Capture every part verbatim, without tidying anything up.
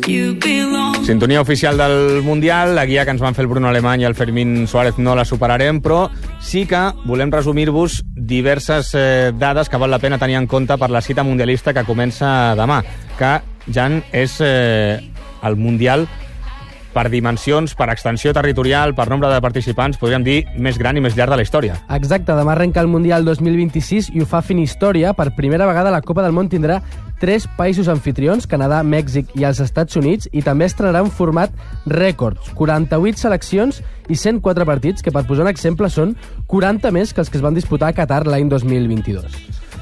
Sintonia oficial del Mundial, la guia que ens van fer el Bruno Alemany i el Fermín Suárez no la superarem, però sí que volem resumir-vos diverses eh, dades que val la pena tenir en compte per la cita mundialista que comença demà, que, Jan, és eh, el Mundial per dimensions, per extensió territorial, per nombre de participants, podríem dir, més gran i més llarg de la història. Exacte, demà arrenca el Mundial dos mil vint-i-sis i ho fa fent història. Per primera vegada la Copa del Món tindrà tres països anfitrions, Canadà, Mèxic i els Estats Units, i també estrenarà un format rècords, quaranta-vuit seleccions i cent quatre partits, que per posar un exemple són quaranta més que els que es van disputar a Qatar l'any dos mil vint-i-dos.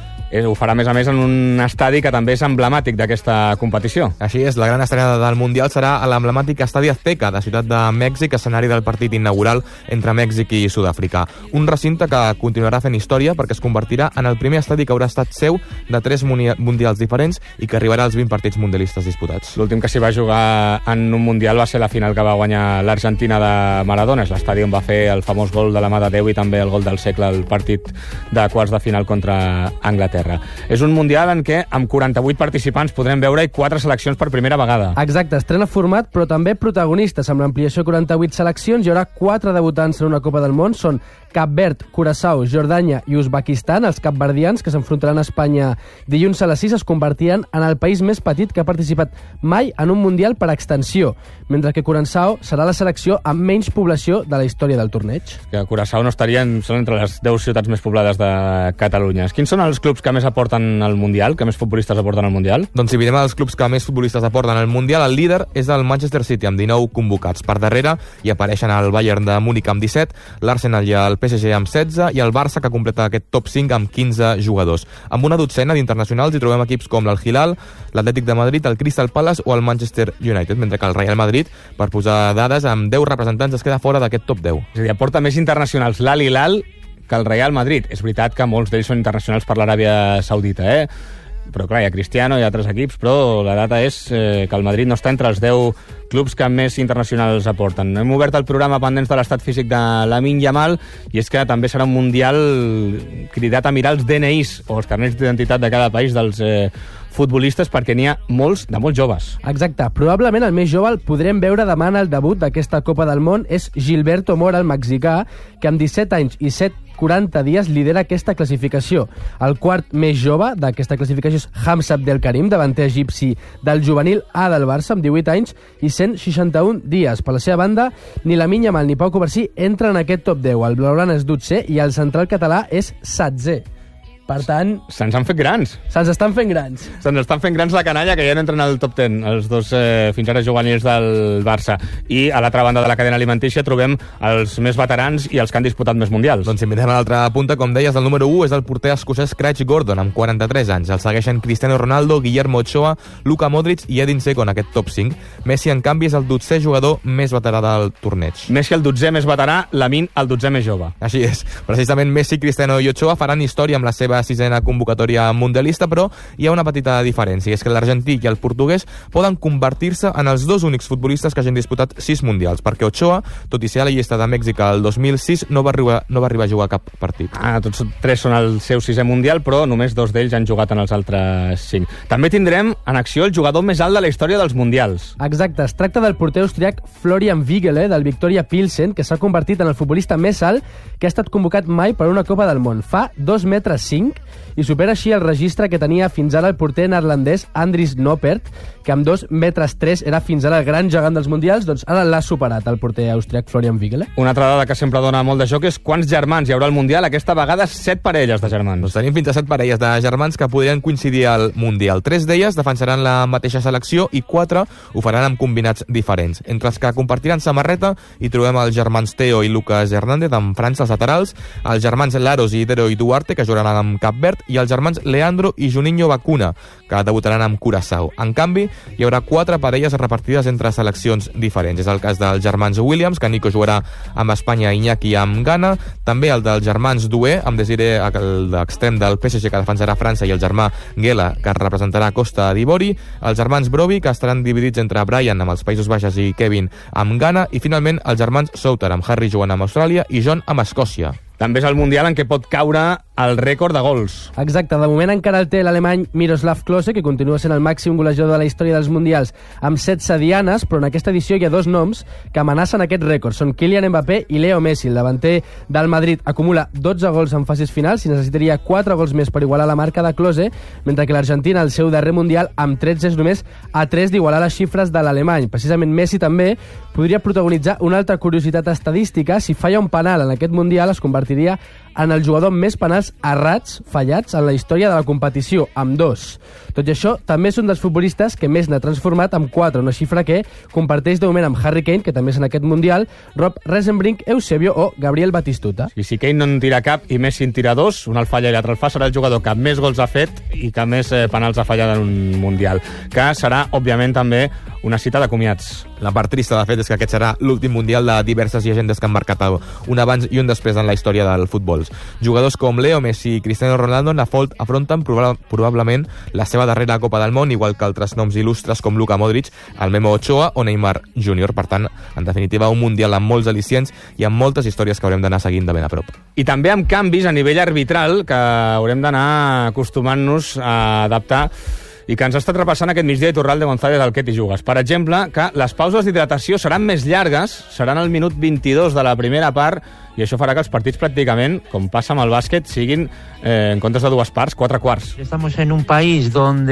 Ho farà, a més a més, en un estadi que també és emblemàtic d'aquesta competició. Així és, la gran estrena del Mundial serà a l'emblemàtic Estadi Azteca, de Ciutat de Mèxic, escenari del partit inaugural entre Mèxic i Sud-àfrica. Un recinte que continuarà fent història perquè es convertirà en el primer estadi que haurà estat seu de tres mundials diferents i que arribarà als vint partits mundialistes disputats. L'últim que s'hi va jugar en un Mundial va ser la final que va guanyar l'Argentina de Maradona. És l'estadi on va fer el famós gol de la mà de Déu i també el gol del segle, el partit de quarts de final contra Anglaterra. És un Mundial en què amb quaranta-vuit participants podrem veure quatre seleccions per primera vegada. Exacte, estrena format però també protagonistes. Amb l'ampliació de quaranta-vuit seleccions hi haurà quatre debutants en una Copa del Món. Són Cap Verd, Curaçao, Jordània i Uzbekistan. Els capverdians, que s'enfrontaran a Espanya dilluns a les sis, es convertiran en el país més petit que ha participat mai en un Mundial per extensió, mentre que Curaçao serà la selecció amb menys població de la història del torneig. Que Curaçao no estarien, són entre les deu ciutats més poblades de Catalunya. Quins són els clubs que més aporten al Mundial, que més futbolistes aporten al Mundial? Doncs si mirem els clubs que més futbolistes aporten al Mundial, el líder és el Manchester City, amb dinou convocats. Per darrere hi apareixen el Bayern de Múnich amb disset, l'Arsenal i el P S G amb setze i el Barça, que completa aquest top cinc amb quinze jugadors. Amb una dotzena d'internacionals hi trobem equips com l'Al Hilal, l'Atlètic de Madrid, el Crystal Palace o el Manchester United, mentre que el Real Madrid, per posar dades, amb deu representants es queda fora d'aquest top deu. És a dir, aporta més internacionals l'Al Hilal que el Real Madrid. És veritat que molts d'ells són internacionals per l'Aràbia Saudita, eh? Però clar, hi ha Cristiano i altres equips, però la data és eh, que el Madrid no està entre els deu clubs que més internacionals aporten. Hem obert el programa pendents de l'estat físic de Lamine Yamal, i és que també serà un Mundial cridat a mirar els D N Is o els carnets d'identitat de cada país dels eh, futbolistes, perquè n'hi ha molts de molt joves. Exacte. Probablement el més jove el podrem veure demà en el debut d'aquesta Copa del Món. És Gilberto Mora, el mexicà, que amb disset anys i set quaranta dies lidera aquesta classificació. El quart més jove d'aquesta classificació és Hamza Abdelkarim, davanter egipci del juvenil A del Barça, amb divuit anys i cent seixanta-un dies. Per la seva banda, ni Lamine Yamal ni Pau Covarsí entren en aquest top deu. El blaugrana és dotzè i el central català és setzè. Per tant... Se'ns han fet grans. Se'ns estan fent grans. Se'ns estan fent grans la canalla, que ja no entren al top deu, els dos eh, fins ara juvenils del Barça. I a l'altra banda de la cadena alimentícia trobem els més veterans i els que han disputat més mundials. Doncs si mirem a l'altra punta, com deies, el número u és el porter escocès Craig Gordon, amb quaranta-tres anys. El segueixen Cristiano Ronaldo, Guillermo Ochoa, Luka Modric i Edin Dzeko en aquest top cinc. Messi, en canvi, és el dotzè jugador més veterà del torneig. Messi el dotzè més veterà, Lamine el dotzè més jove. Així és. Precisament Messi, Cristiano i Ochoa faran història amb la seva sisena convocatòria mundialista, però hi ha una petita diferència, és que l'argentí i el portuguès poden convertir-se en els dos únics futbolistes que hagin disputat sis mundials, perquè Ochoa, tot i ser a la llista de Mèxic el dos mil sis, no va arribar, no va arribar a jugar cap partit. Ah, tots tres són el seu sisè mundial, però només dos d'ells han jugat en els altres cinc. També tindrem en acció el jugador més alt de la història dels mundials. Exacte, es tracta del porter austríac Florian Wiegele, del Victoria Pilsen, que s'ha convertit en el futbolista més alt que ha estat convocat mai per una Copa del Món. Fa dos metres cinc i supera així el registre que tenia fins ara el porter neerlandès Andries Noppert, que amb dos metres tres era fins ara el gran gegant dels mundials. Doncs ara l'ha superat el porter austríac Florian Wiegele. Una altra dada que sempre dona molt de joc és quants germans hi haurà al Mundial. Aquesta vegada set parelles de germans. Doncs tenim fins a set parelles de germans que podrien coincidir al Mundial. Tres d'elles defensaran la mateixa selecció i quatre ho faran amb combinats diferents. Entre els que compartiran samarreta hi trobem els germans Theo i Lucas Hernández amb França als laterals, els germans Laros i Idero i Duarte, que jugaran amb Cap Verd, i els germans Leandro i Juninho Bacuna, que debutaran amb Curaçao. En canvi, hi haurà quatre parelles repartides entre seleccions diferents. És el cas dels germans Williams, que Nico jugarà amb Espanya i Iñaki amb Ghana, també el dels germans Doué, amb Desiré, el d'extrem del P S G, que defensarà França, i el germà Guela, que representarà Costa d'Ivori, els germans Brovi, que estaran dividits entre Brian amb els Països Baixos i Kevin amb Ghana, i finalment els germans Souter, amb Harry jugant amb Austràlia i John amb Escòcia. També és el Mundial en què pot caure el rècord de gols. Exacte, de moment encara el té l'alemany Miroslav Klose, que continua sent el màxim golejador de la història dels Mundials, amb setze dianes, però en aquesta edició hi ha dos noms que amenacen aquest rècord. Són Kylian Mbappé i Leo Messi. El davanter del Madrid acumula dotze gols en fases finals i necessitaria quatre gols més per igualar la marca de Klose, mentre que l'Argentina, el seu darrer Mundial, amb tretze és només a tres d'igualar les xifres de l'alemany. Precisament Messi també podria protagonitzar una altra curiositat estadística. Si falla un penal en aquest Mundial, es convertiria en el jugador amb més penals errats, fallats, en la història de la competició, amb dos. Tot i això, també és un dels futbolistes que més n'ha transformat amb quatre, una xifra que comparteix de moment amb Harry Kane, que també és en aquest Mundial, Rob Resenbrink, Eusebio o Gabriel Batistuta. I si Kane no en tira cap i Messi en tira dos, un el falla i l'altre el fa, serà el jugador que més gols ha fet i que més eh, penals ha fallat en un Mundial, que serà, òbviament, també una cita de comiats. La part trista, de fet, és que aquest serà l'últim Mundial de diverses llegendes que han marcat un abans i un després en la història del futbol. Jugadors com Leo Messi i Cristiano Ronaldo afronten probablement la seva darrera Copa del Món, igual que altres noms il·lustres com Luka Modric, el Memo Ochoa o Neymar júnior. Per tant, en definitiva, un Mundial amb molts al·licients i amb moltes històries que haurem d'anar seguint de ben a prop. I també amb canvis a nivell arbitral que haurem d'anar acostumant-nos a adaptar i que ens ha estat repassant aquest migdia Iturralde González del Què t'hi jugues. Per exemple, que les pauses d'hidratació seran més llargues, seran al minut vint-i-dos de la primera part, i això farà que els partits pràcticament, com passa amb el bàsquet, siguin, eh, en comptes de dues parts, quatre quarts. Estamos en un país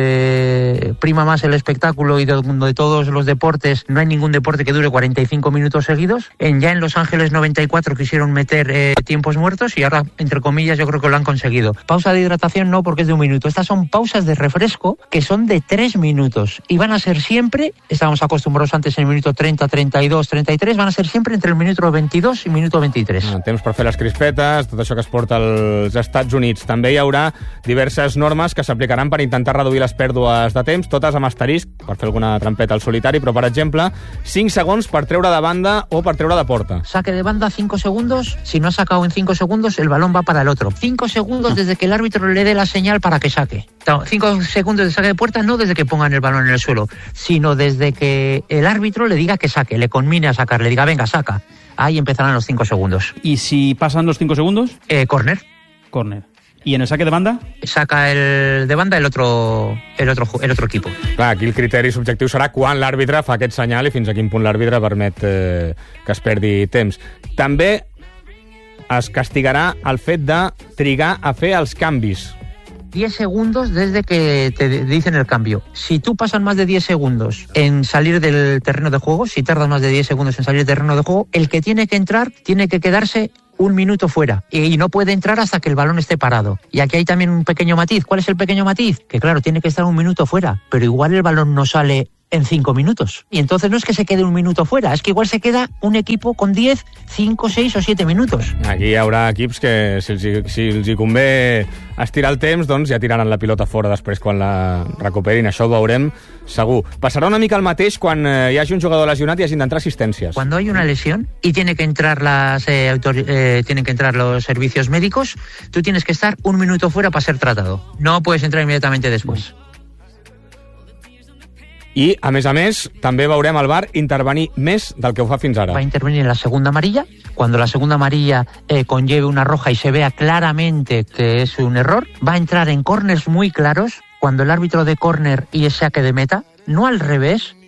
donde prima más el espectáculo y donde todos los deportes, no hay ningún deporte que dure cuarenta y cinco minutos seguidos. En, ya en Los Ángeles noventa y cuatro quisieron meter eh, tiempos muertos y ahora, entre comillas, yo creo que lo han conseguido. Pausa de hidratación no, porque es de un minuto. Estas son pausas de refresco que son de tres minutos y van a ser siempre, estábamos acostumbrados antes en el minuto treinta, treinta y dos, treinta y tres, van a ser siempre entre el minuto veintidós y el minuto veintitrés. Temps per fer les crispetes, tot això que es porta als Estats Units. També hi haurà diverses normes que s'aplicaran per intentar reduir les pèrdues de temps, totes amb asterisc, per fer alguna trampeta al solitari, però, per exemple, cinc segons per treure de banda o per treure de porta. Saque de banda, cinco segundos. Si no ha sacado en cinco segundos, el balón va para el otro. cinco segundos desde que el árbitro le dé la señal para que saque. cinco segundos de saque de puerta, no desde que pongan el balón en el suelo, sino desde que el árbitro le diga que saque, le conmine a sacar, le diga, venga, saca. Ahí empezarán los cinco segundos. ¿Y si pasan los cinco segundos? Eh, corner. Corner. ¿Y en el saque de banda? Saca el de banda el otro, el otro, el otro equipo. Clar, aquí el criteri subjectiu serà quan l'àrbitre fa aquest senyal i fins a quin punt l'àrbitre permet eh, que es perdi temps. També es castigarà el fet de trigar a fer els canvis. diez segundos desde que te dicen el cambio. Si tú pasas más de diez segundos en salir del terreno de juego, si tardas más de diez segundos en salir del terreno de juego, el que tiene que entrar tiene que quedarse un minuto fuera y no puede entrar hasta que el balón esté parado. Y aquí hay también un pequeño matiz. ¿Cuál es el pequeño matiz? Que claro, tiene que estar un minuto fuera, pero igual el balón no sale en cinco minutos. Y entonces no es que se quede un minuto fuera, es que igual se queda un equipo con diez, cinco, seis o siete minutos. Aquí hi haurà equips que, si els, hi, si els hi convé estirar el temps, doncs ja tiraran la pilota fora després quan la recuperin. Això ho veurem segur. Passarà una mica el mateix quan eh, hi hagi un jugador lesionat i hagin d'entrar assistències. Cuando hay una lesión y tiene que entrar las eh, autor eh, tienen que entrar los servicios médicos, tú tienes que estar un minuto fuera para ser tratado. No puedes entrar inmediatamente después. I, a més a més, també veurem el V A R intervenir més del que ho fa fins ara. Va a intervenir en la segunda amarilla. Cuando la segunda amarilla eh, conlleve una roja y se vea claramente que es un error, va a entrar en córners muy claros cuando el árbitro de córner y el saque de meta, no al revés,